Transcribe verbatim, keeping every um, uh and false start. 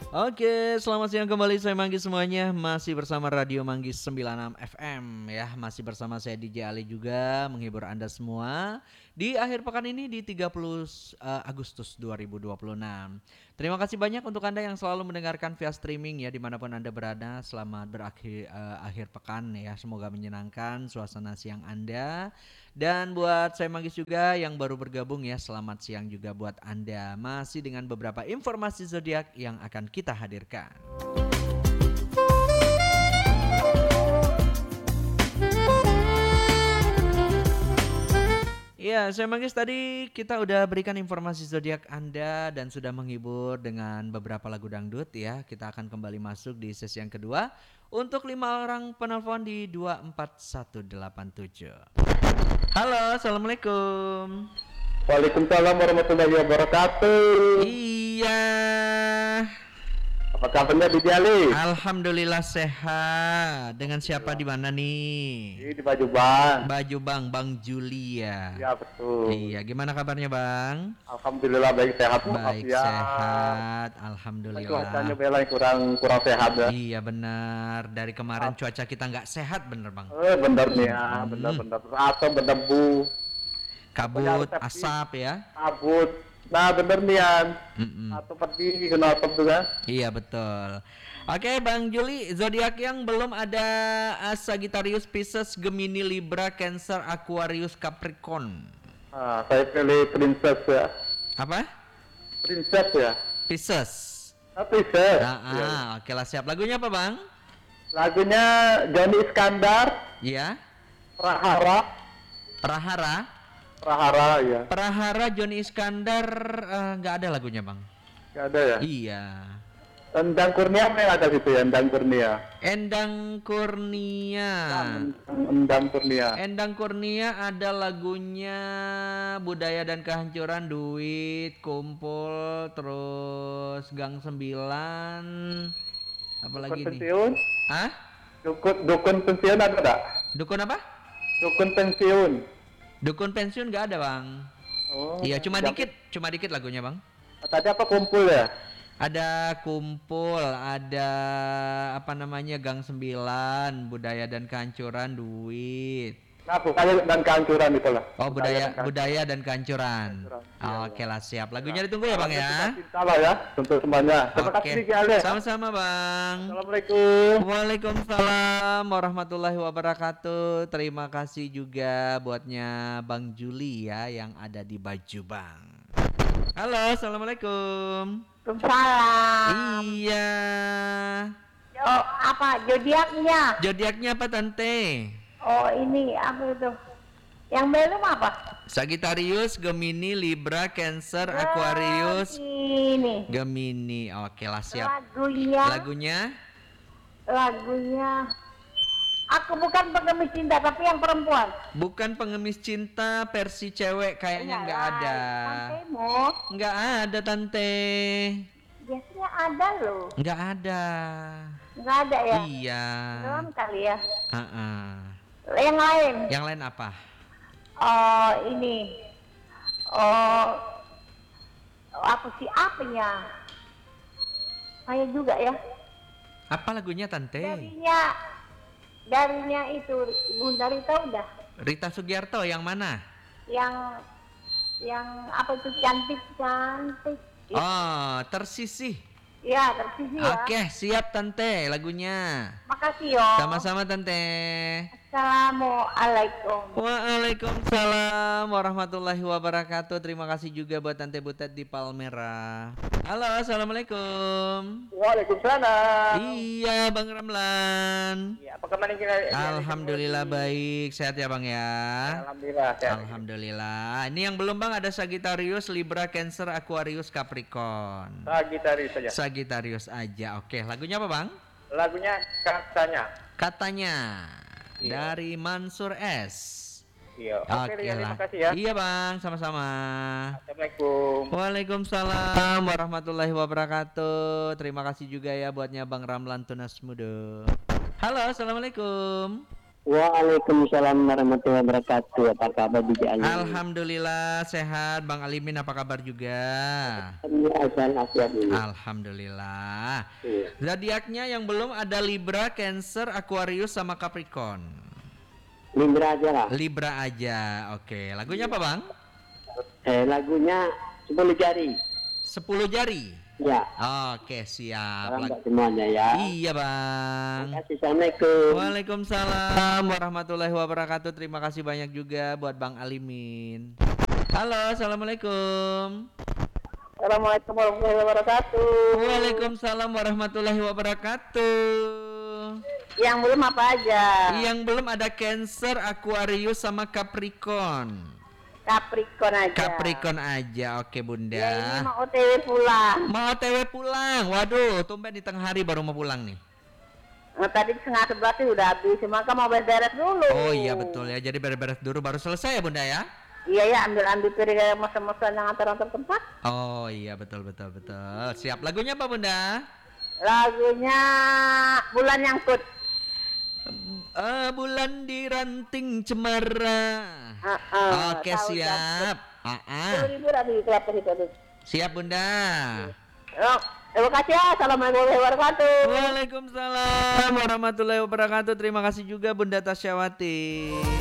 Oke, selamat siang kembali, saya Manggis semuanya. Masih bersama Radio Manggis sembilan puluh enam F M ya. Masih bersama saya D J Ali juga, menghibur Anda semua di akhir pekan ini di tiga puluh eh, Agustus dua ribu dua puluh enam. Terima kasih banyak untuk Anda yang selalu mendengarkan via streaming ya, dimanapun Anda berada. Selamat berakhir eh, akhir pekan ya. Semoga menyenangkan suasana siang Anda. Dan buat saya Manggis juga yang baru bergabung ya, selamat siang juga buat Anda. Masih dengan beberapa informasi zodiak yang akan kita hadirkan. Ya, saya Manggis, tadi kita udah berikan informasi zodiak Anda dan sudah menghibur dengan beberapa lagu dangdut ya. Kita akan kembali masuk di sesi yang kedua untuk lima orang penelpon di dua empat satu delapan tujuh. Halo, assalamualaikum. Waalaikumsalam warahmatullahi wabarakatuh. Iya. Apa kabarnya di Jali? Alhamdulillah sehat. Dengan siapa di mana nih? Ini di Baju Bang. Baju Bang, Bang Julia. Ya betul. Iya, gimana kabarnya Bang? Alhamdulillah baik sehat. Baik ya. sehat, Cuacanya alhamdulillah. bela kurang kurang sehat ya. Iya benar. Dari kemarin cuaca kita nggak sehat, bener Bang. Eh bener nih ya, Hmm. bener-bener asap berdebu, Kabut, Pokoknya harus asap ya. kabut. Nah bener nih ya. Mm-mm. Atau pergi kena asap juga. Iya betul. Oke Bang Juli, zodiak yang belum ada uh, Sagittarius, Pisces, Gemini, Libra, Cancer, Aquarius, Capricorn. Nah, saya pilih princess ya. Apa? Princess ya. Pisces. Ah, princess. Nah, Ya. ah, oke lah, siap. Lagunya apa Bang? Lagunya Johnny Iskandar, Iya. Prahara, Prahara. Prahara ya. Prahara Joni Iskandar eh, nggak ada lagunya Bang. Gak ada ya. Iya. Endang Kurnia apa yang ada situ ya? Endang Kurnia. Endang Kurnia. Endang Kurnia. Endang Kurnia ada lagunya Budaya dan Kehancuran, Duit, Kumpul, terus Gang Sembilan. Apalagi Dukun nih? pensiun. Hah? Dukun dukun pensiun ada tak? Dukun apa? Dukun pensiun. Dukun pensiun nggak ada Bang. Oh. Iya, cuma yang- dikit, cuma dikit lagunya Bang. Tadi apa kumpul ya? Ada Kumpul, ada apa namanya Gang Sembilan, Budaya dan Kehancuran, Duit. Nah, bukannya dan kehancuran itu lah. Oh, budaya dan budaya dan kehancuran. Kehancuran. Oh, Iya, Oke lah, siap. Lagunya ditunggu ya Bang ya. Cinta lah ya untuk semuanya. Terima Oke. kasih Ki Ale. Sama-sama Bang. Assalamualaikum. Waalaikumsalam warahmatullahi wabarakatuh. Terima kasih juga buatnya Bang Juli ya yang ada di Baju Bang. Halo, assalamualaikum. Waalaikumsalam. Iya. Oh, apa zodiaknya? Zodiaknya apa Tante? Oh, ini apa itu? Yang belum apa? Sagittarius, Gemini, Libra, Cancer, Aquarius, Ini Gemini. Oke lah, siap. lagunya. Lagunya? Lagunya. Aku bukan pengemis cinta, tapi yang perempuan. Bukan pengemis cinta versi cewek, kayaknya nggak ada. Tantemu. Nggak ada Tante. Biasanya ada loh. Nggak ada. Nggak ada ya? Iya. Belum kali ya. Ha-ha. Yang lain. Yang lain apa? Oh, ini. Oh, oh, apa sih apanya? Saya juga ya. Apa lagunya Tante? Darinya, darinya itu Bunda Rita udah. Rita Sugiarto yang mana? Yang, yang apa itu cantik cantik. Oh, Tersisih. Ya, tersisi ya. Oke, siap Tante lagunya. Makasih yo. Sama-sama Tante. Assalamualaikum. Waalaikumsalam warahmatullahi wabarakatuh. Terima kasih juga buat Tante Butet di Palmera. Halo, assalamualaikum. Waalaikumsalam. Iya, Bang Ramlan. Ya, apa kabar nih? Ki? Alhamdulillah baik, sehat ya Bang ya. Alhamdulillah. sehat. Alhamdulillah. Ini yang belum Bang ada Sagittarius, Libra, Cancer, Aquarius, Capricorn. Sagittarius saja. Sagittarius aja. Oke, lagunya apa Bang? Lagunya katanya. Katanya Iya. dari Mansur S. Iya. Oke, Oke Rian, lah. terima kasih ya. Iya Bang, sama-sama. Assalamualaikum. Waalaikumsalam warahmatullahi wabarakatuh. Terima kasih juga ya buatnya Bang Ramlan Tunas Mudo. Halo, assalamualaikum. Waalaikumsalam warahmatullahi wabarakatuh. Apa kabar Dija Ali? Alhamdulillah sehat. Bang Alimin apa kabar juga? Alhamdulillah. Alhamdulillah. Zodiaknya yang belum ada Libra, Cancer, Aquarius sama Capricorn. Libra aja lah. Libra aja. Oke, lagunya apa, Bang? Eh, lagunya sepuluh jari. Sepuluh jari. Ya. Oke, siap. Salam Lag- buat semuanya ya. Iya, Bang. Terima kasih. Assalamualaikum. Waalaikumsalam warahmatullahi wabarakatuh. Terima kasih banyak juga buat Bang Alimin. Halo, assalamualaikum. Assalamualaikum warahmatullahi wabarakatuh. Waalaikumsalam warahmatullahi wabarakatuh. Yang belum apa aja? Yang belum ada Cancer, Aquarius sama Capricorn. Capricorn aja. Capricorn aja, oke Bunda. Ya ini mau O T W pulang. Mau O T W pulang. Waduh, tumben di tengah hari baru mau pulang nih. Nah, tadi setengah sebelas sih udah habis, maka mau beres-beres dulu. Oh iya betul ya. Jadi beres-beres dulu baru selesai ya Bunda ya. Iya ya, ambil-ambil piring kayak masa-masa yang antar-antar tempat. Oh iya betul betul betul. Siap, lagunya apa Bunda? Lagunya Bulan Nyangkut. Eh, bulan di ranting cemara. Uh, uh, Oke siap. Ah, ah. Sepuluh ribu tadi kelapa itu. aduh. Siap Bunda. Oh, terima kasih ya. Assalamualaikum warahmatullahi wabarakatuh. Waalaikumsalam warahmatullahi wabarakatuh. Terima kasih juga Bunda Tasyawati.